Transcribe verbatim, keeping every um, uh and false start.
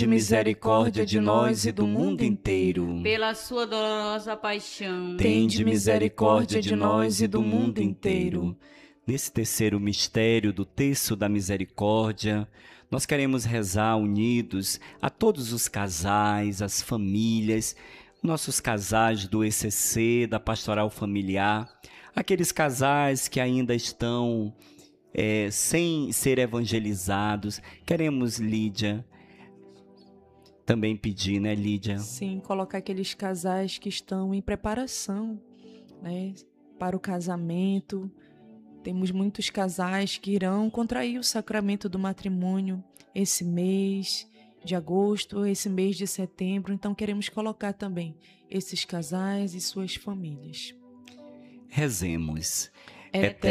misericórdia de nós e do mundo inteiro. Pela sua dolorosa paixão, tende misericórdia de nós e do mundo inteiro. Nesse terceiro mistério do Terço da Misericórdia, nós queremos rezar unidos a todos os casais, as famílias, nossos casais do E C C, da Pastoral Familiar, aqueles casais que ainda estão é, sem ser evangelizados. Queremos, Lídia, também pedir, né, Lídia? Sim, colocar aqueles casais que estão em preparação, né, para o casamento. Temos muitos casais que irão contrair o sacramento do matrimônio esse mês de agosto, esse mês de setembro. Então, queremos colocar também esses casais e suas famílias. Rezemos. Eterno